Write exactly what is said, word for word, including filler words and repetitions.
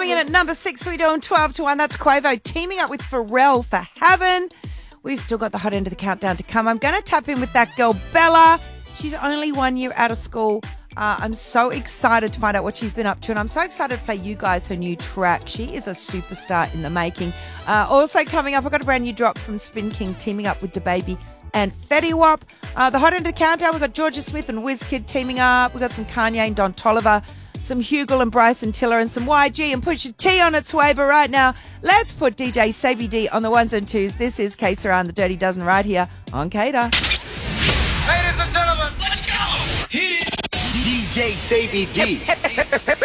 Coming in at number six, we're doing twelve to one. That's Quavo teaming up with Pharrell for Heaven. We've still got the hot end of the countdown to come. I'm going to tap in with that girl, Bella. She's only one year out of school. Uh, I'm so excited to find out what she's been up to, and I'm so excited to play you guys her new track. She is a superstar in the making. Uh, also coming up, I've got a brand new drop from Spin King teaming up with DaBaby and Fetty Wap. Uh, the hot end of the countdown, we've got Georgia Smith and Wizkid teaming up. We've got some Kanye and Don Toliver, some Hugel and Bryson Tiller, and some Y G and Pusha T on its way. But right now, let's put D J Savvy D on the ones and twos. This is K Saran, the Dirty Dozen, right here on Kader. Ladies and gentlemen, let's go! Hit it! D J Savvy D.